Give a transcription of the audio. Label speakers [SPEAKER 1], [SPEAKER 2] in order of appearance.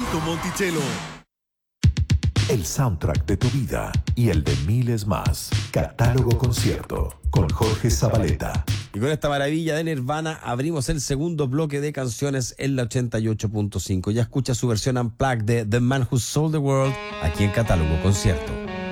[SPEAKER 1] Recinto Monticello.
[SPEAKER 2] El soundtrack de tu vida y el de miles más. Catálogo Concierto con Jorge Zabaleta.
[SPEAKER 3] Y con esta maravilla de Nirvana abrimos el segundo bloque de canciones en la 88.5. Ya escucha su versión unplugged de The Man Who Sold the World aquí en Catálogo Concierto.